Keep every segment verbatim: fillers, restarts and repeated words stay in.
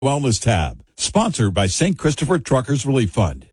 Wellness tab, sponsored by Saint Christopher Truckers Relief Fund.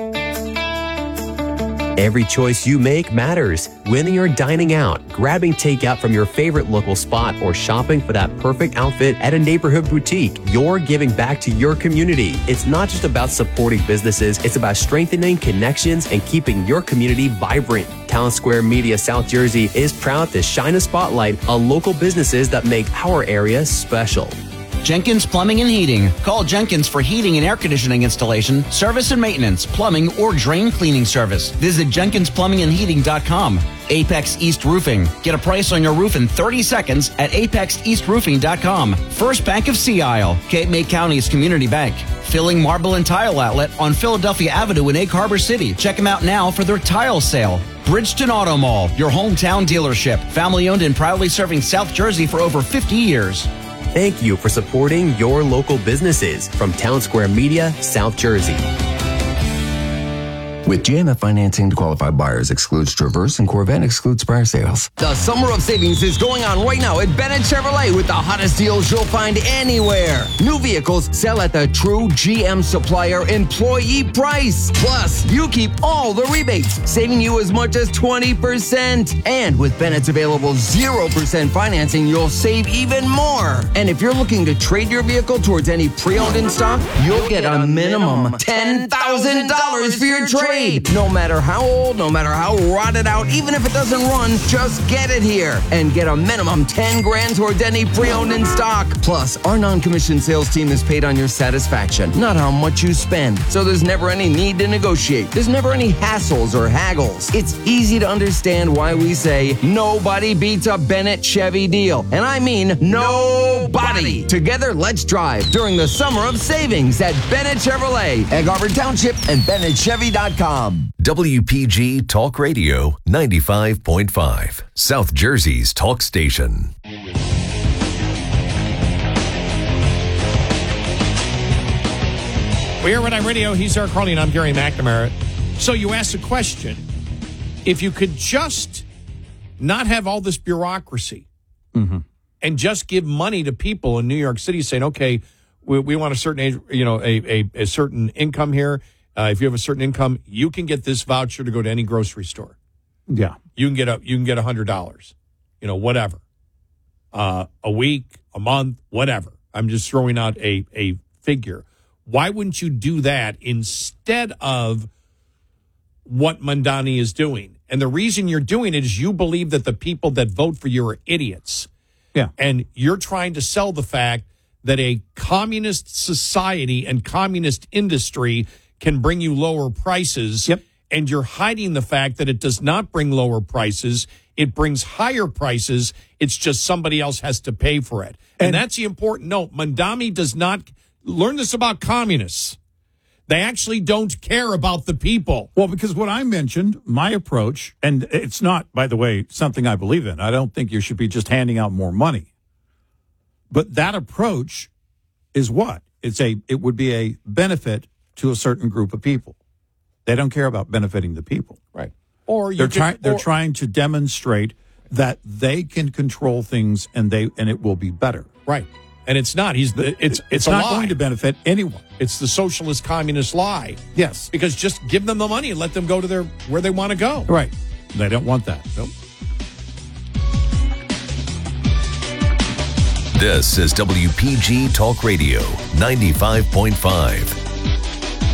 Every choice you make matters. Whether you're dining out, grabbing takeout from your favorite local spot, or shopping for that perfect outfit at a neighborhood boutique, you're giving back to your community. It's not just about supporting businesses, it's about strengthening connections and keeping your community vibrant. Town Square Media South Jersey is proud to shine a spotlight on local businesses that make our area special. Jenkins Plumbing and Heating. Call Jenkins for heating and air conditioning installation, service and maintenance, plumbing, or drain cleaning service. Visit jenkins plumbing and heating dot com. Apex East Roofing. Get a price on your roof in thirty seconds at apex east roofing dot com. First Bank of Sea Isle. Cape May County's community bank. Filling Marble and Tile Outlet on Philadelphia Avenue in Egg Harbor City. Check them out now for their tile sale. Bridgeton Auto Mall. Your hometown dealership. Family owned and proudly serving South Jersey for over fifty years. Thank you for supporting your local businesses from Town Square Media, South Jersey. With J M F financing to qualified buyers excludes Traverse and Corvette excludes prior sales. The summer of savings is going on right now at Bennett Chevrolet with the hottest deals you'll find anywhere. New vehicles sell at the true G M supplier employee price. Plus, you keep all the rebates, saving you as much as twenty percent. And with Bennett's available zero percent financing, you'll save even more. And if you're looking to trade your vehicle towards any pre-owned in stock, you'll get a minimum ten thousand dollars for your trade. No matter how old, no matter how rotted out, even if it doesn't run, just get it here and get a minimum ten grand towards any pre-owned in stock. Plus, our non-commissioned sales team is paid on your satisfaction, not how much you spend. So there's never any need to negotiate. There's never any hassles or haggles. It's easy to understand why we say nobody beats a Bennett Chevy deal. And I mean nobody. Together, let's drive during the summer of savings at Bennett Chevrolet, Egg Harbor Township, and bennett chevy dot com. W P G Talk Radio ninety-five point five, South Jersey's talk station. We're at Red Eye Radio. He's Eric Carly, and I'm Gary McNamara. So you asked a question. If you could just not have all this bureaucracy mm-hmm. and just give money to people in New York City saying, okay, we, we want a certain age, you know, a, a, a certain income here. Uh, if you have a certain income, you can get this voucher to go to any grocery store. Yeah, you can get a you can get a hundred dollars, you know, whatever, uh, a week, a month, whatever. I'm just throwing out a a figure. Why wouldn't you do that instead of what Mamdani is doing? And the reason you're doing it is you believe that the people that vote for you are idiots. Yeah, and you're trying to sell the fact that a communist society and communist industry can bring you lower prices, yep. and you're hiding the fact that it does not bring lower prices. It brings higher prices. It's just somebody else has to pay for it. And, and that's the important note. Mamdani does not learn this about communists. They actually don't care about the people. Well, because what I mentioned, my approach, and it's not, by the way, something I believe in. I don't think you should be just handing out more money. But that approach is what? It's a. It would be a benefit to a certain group of people. They don't care about benefiting the people. Right. Or you they're could, trying they're or, trying to demonstrate that they can control things and they and it will be better. Right. And it's not. He's the it's it's, it's a not lie. going to benefit anyone. It's the socialist communist lie. Yes. Because just give them the money and let them go to their where they want to go. Right. They don't want that. Nope. This is W P G Talk Radio ninety-five point five.